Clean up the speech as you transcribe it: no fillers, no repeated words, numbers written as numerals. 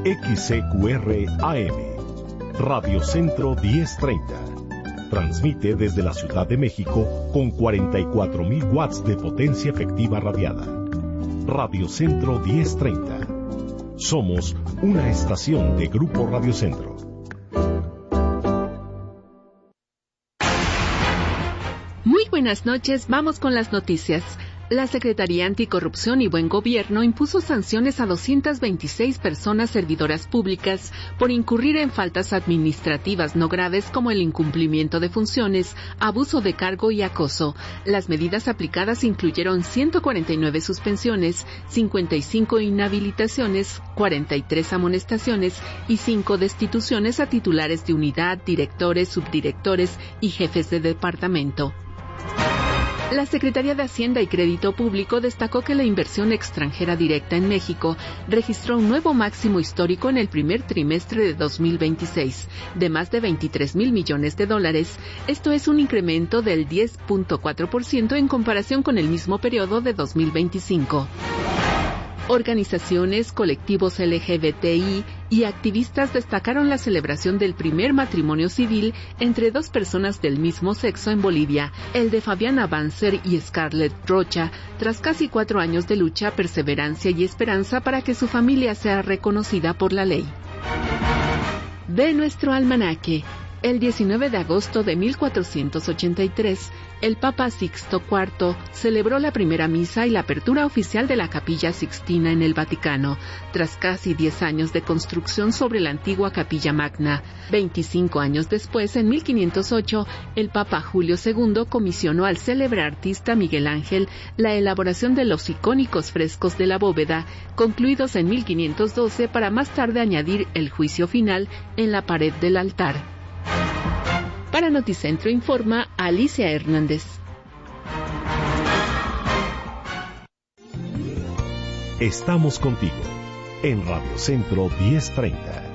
XCQR AM, Radio Centro 1030. Transmite desde la Ciudad de México con 44,000 watts de potencia efectiva radiada. Radio Centro 1030. Somos una estación de Grupo Radio Centro. Muy buenas noches, vamos con las noticias. La Secretaría Anticorrupción y Buen Gobierno impuso sanciones a 226 personas servidoras públicas por incurrir en faltas administrativas no graves como el incumplimiento de funciones, abuso de cargo y acoso. Las medidas aplicadas incluyeron 149 suspensiones, 55 inhabilitaciones, 43 amonestaciones y 5 destituciones a titulares de unidad, directores, subdirectores y jefes de departamento. La Secretaría de Hacienda y Crédito Público destacó que la inversión extranjera directa en México registró un nuevo máximo histórico en el primer trimestre de 2026, de más de 23,000 millones de dólares. Esto es un incremento del 10.4% en comparación con el mismo periodo de 2025. Organizaciones, colectivos LGBTI y activistas destacaron la celebración del primer matrimonio civil entre dos personas del mismo sexo en Bolivia, el de Fabiana Banzer y Scarlett Rocha, tras casi 4 años de lucha, perseverancia y esperanza para que su familia sea reconocida por la ley. De nuestro almanaque. El 19 de agosto de 1483, el Papa Sixto IV celebró la primera misa y la apertura oficial de la Capilla Sixtina en el Vaticano, tras casi 10 años de construcción sobre la antigua Capilla Magna. 25 años después, en 1508, el Papa Julio II comisionó al célebre artista Miguel Ángel la elaboración de los icónicos frescos de la bóveda, concluidos en 1512 para más tarde añadir el juicio final en la pared del altar. Para Noticentro informa Alicia Hernández. Estamos contigo en Radio Centro 1030.